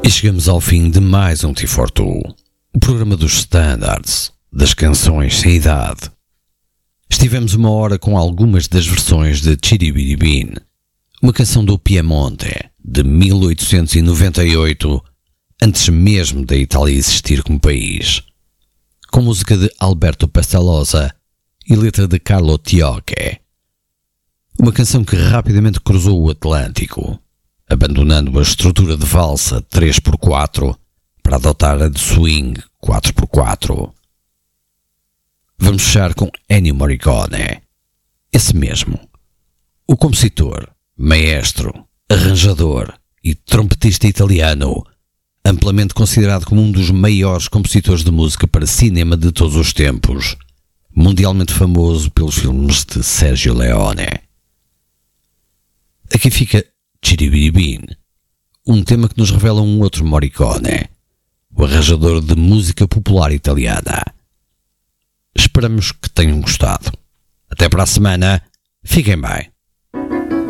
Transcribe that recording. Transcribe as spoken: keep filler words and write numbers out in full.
E chegamos ao fim de mais um T quatro Tu, o programa dos standards, das canções sem idade. Estivemos uma hora com algumas das versões de Chitty Bitty Bean, uma canção do Piemonte, de mil oitocentos e noventa e oito, antes mesmo da Itália existir como país, com música de Alberto Pestalozza e letra de Carlo Tiocche. Uma canção que rapidamente cruzou o Atlântico, abandonando a estrutura de valsa três por quatro para adotar a de swing quatro por quatro. Vamos fechar com Ennio Morricone, esse mesmo, o compositor, maestro, arranjador e trompetista italiano, amplamente considerado como um dos maiores compositores de música para cinema de todos os tempos, mundialmente famoso pelos filmes de Sergio Leone. Aqui fica Chitty Bitty Bean, um tema que nos revela um outro Morricone, o arranjador de música popular italiana. Esperamos que tenham gostado. Até para a semana. Fiquem bem.